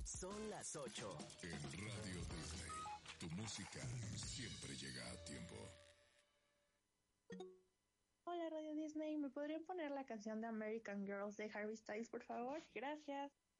Son las 8. En Radio Disney, tu música siempre llega a tiempo. Hola Radio Disney, ¿me podrían poner la canción de American Girls de Harry Styles, por favor? Gracias.